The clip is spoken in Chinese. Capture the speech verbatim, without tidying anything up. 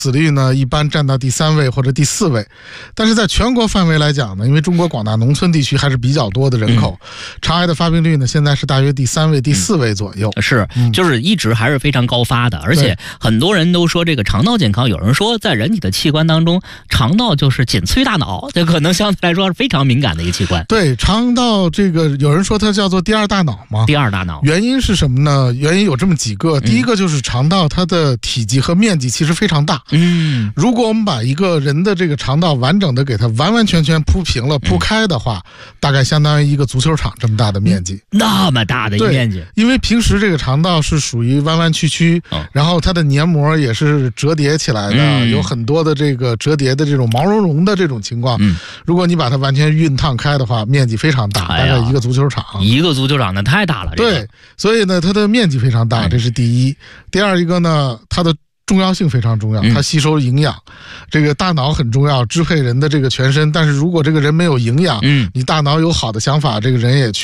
死率呢一般占到第三位或者第四位，但是在全国范围来讲呢，因为中国广大农村地区还是比较多的人口，嗯、肠癌的发病率呢现在是大约第三位、第四位左右。 嗯、是，就是一直还是非常高发的，而且很多人都说这个肠道健康，有人说在人体的器官当中，肠道就是仅次于大脑，这可能相对来说是非常敏感的一个器官。 对，肠道这个有人说它叫做第二大脑嘛， 第二大脑。 原因是什么呢？原因有这么几个，第一个就是肠道它的体积和面积其实非常大。 嗯， 如果我们把一个人的这个肠道完整的给它完完全全铺平了、铺开的话，嗯、大概相当于一个足球场这么大的面积。 那么大的一面积。 因为平时这个肠道是属于弯弯曲曲，哦、然后它的黏膜也是折叠起来的，嗯、有很多的这个折叠的这种毛茸茸的这种情况。嗯、如果你把它完全熨烫开的话，面积非常大， 哎、 大概一个足球场。 一个足球场那太大了。这个、 对，所以呢，它的面积非常大，这是第一。嗯、第二一个呢，它的重要性非常重要，它吸收营养，嗯、这个大脑很重要，支配人的这个全身。但是如果这个人没有营养，嗯，你大脑有好的想法，这个人也去。